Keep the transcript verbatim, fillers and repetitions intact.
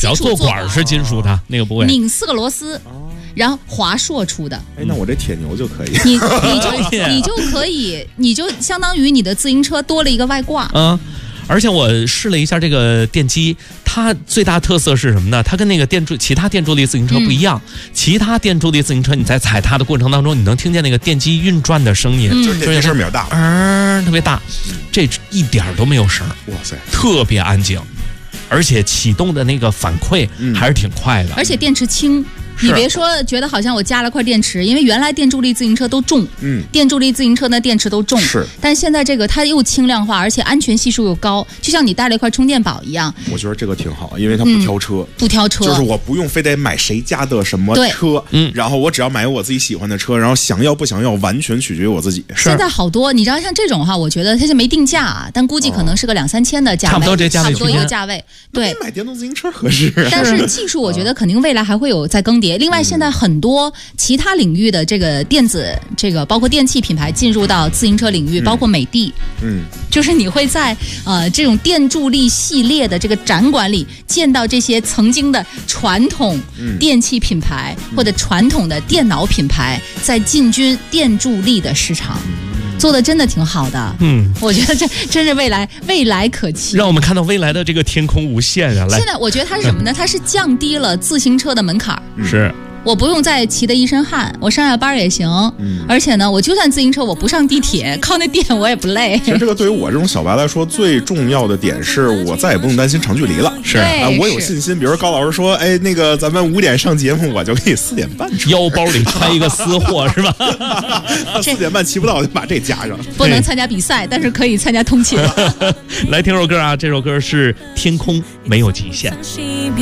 只要坐管是金属的，那个不会。 拧四个螺丝。然后华硕出的， 哎，那我这铁牛就可以， 你你就你就可以，你就相当于你的自行车多了一个外挂。 嗯，而且我试了一下这个电机，它最大特色是什么呢？它跟那个电助其他电助力自行车不一样，嗯、其他电助力自行车你在踩它的过程当中，你能听见那个电机运转的声音， 嗯、就是这声比较大， 嗯、呃，特别大，这一点都没有声， 哇塞， 特别安静，而且启动的那个反馈还是挺快的， 而且电池轻。你别说觉得好像我加了块电池，因为原来电助力自行车都重，嗯，电助力自行车的电池都重， 是， 但现在这个它又轻量化，而且安全系数又高，就像你带了一块充电宝一样。 我觉得这个挺好，因为它不挑车，嗯、 不挑车， 就是我不用非得买谁家的什么车，嗯，然后我只要买我自己喜欢的车，然后想要不想要完全取决于我自己。 现在好多，你知道像这种哈，我觉得它是没定价啊，但估计可能是个两三千的价位， 差不多这价位， 差不多一个价位。对， 买电动自行车合适、啊。 但是技术我觉得肯定未来还会有在更迭。另外，现在很很多其他领域的这个电子，这个包括电器品牌进入到自行车领域，嗯、包括美的，嗯，就是你会在呃这种电助力系列的这个展馆里见到这些曾经的传统电器品牌、嗯、或者传统的电脑品牌在进军电助力的市场。做的真的挺好的，嗯，我觉得这真是未来未来可期， 让我们看到未来的这个天空无限啊！ 现在我觉得它是什么呢？它是降低了自行车的门槛， 是。 我不用再骑得一身汗，我上下班也行。嗯，而且呢，我就算自行车，我不上地铁，靠那电我也不累。 其实这个对于我这种小白来说，最重要的点是我再也不用担心长距离了。 是啊，我有信心。比如高老师说，哎，那个咱们五点上节目，我就可以四点半出。 腰包里揣一个私货是吧？ 四点半骑不到，我就把这加上。 不能参加比赛，但是可以参加通勤。 来听首歌啊，这首歌是《天空没有极限》。